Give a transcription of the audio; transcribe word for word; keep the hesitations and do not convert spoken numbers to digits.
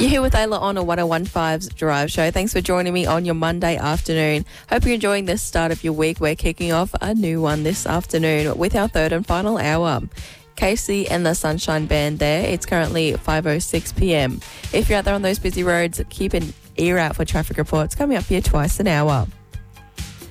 You're here with Ayla on a one oh one point five's Drive Show. Thanks for joining me on your Monday afternoon. Hope you're enjoying the start of your week. We're kicking off a new one this afternoon with our third and final hour. Casey and the Sunshine Band there. It's currently five oh six p.m. If you're out there on those busy roads, keep an ear out for traffic reports coming up here twice an hour.